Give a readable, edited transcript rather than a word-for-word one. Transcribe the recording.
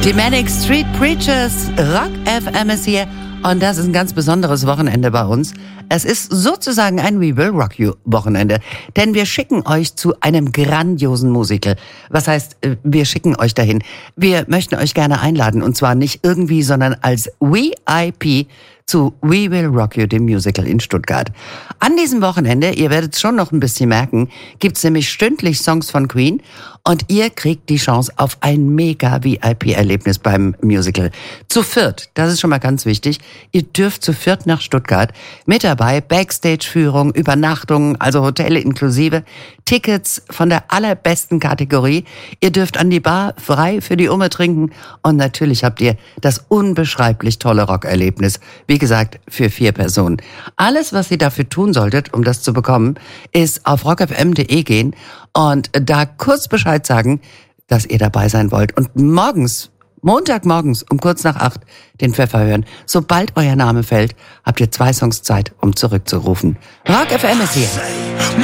Die Manic Street Preachers, Rock FM ist hier und das ist ein ganz besonderes Wochenende bei uns. Es ist sozusagen ein We Will Rock You Wochenende, denn wir schicken euch zu einem grandiosen Musical. Was heißt, wir schicken euch dahin? Wir möchten euch gerne einladen und zwar nicht irgendwie, sondern als VIP zu We Will Rock You, dem Musical in Stuttgart. An diesem Wochenende, ihr werdet es schon noch ein bisschen merken, gibt's nämlich stündlich Songs von Queen und ihr kriegt die Chance auf ein mega VIP-Erlebnis beim Musical. Zu viert, das ist schon mal ganz wichtig. Ihr dürft zu viert nach Stuttgart. Mit dabei Backstage-Führung, Übernachtungen, also Hotel inklusive, Tickets von der allerbesten Kategorie. Ihr dürft an die Bar frei für die Umme trinken und natürlich habt ihr das unbeschreiblich tolle Rockerlebnis. Wie gesagt, für 4 Personen. Alles, was ihr dafür tun solltet, um das zu bekommen, ist auf rockfm.de gehen und da kurz Bescheid sagen, dass ihr dabei sein wollt. Und Montagmorgens um kurz nach 8 den Pfeffer hören. Sobald euer Name fällt, habt ihr 2 Songs Zeit, um zurückzurufen. Rock FM ist hier.